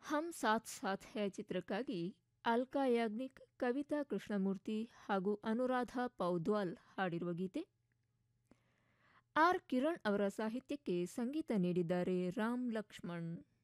ಹಮ್ ಸಾಥ್ ಸಾಥ್ ಹೈ ಚಿತ್ರಕ್ಕಾಗಿ ಅಲ್ಕಾ ಯಾಗ್ನಿಕ್, ಕವಿತಾ ಕೃಷ್ಣಮೂರ್ತಿ ಹಾಗೂ ಅನುರಾಧಾ ಪೌದ್ವಾಲ್ ಹಾಡಿರುವ ಗೀತೆ. ಆರ್ ಕಿರಣ್ ಅವರ ಸಾಹಿತ್ಯಕ್ಕೆ ಸಂಗೀತ ನೀಡಿದ್ದಾರೆ ರಾಮ್ ಲಕ್ಷ್ಮಣ್.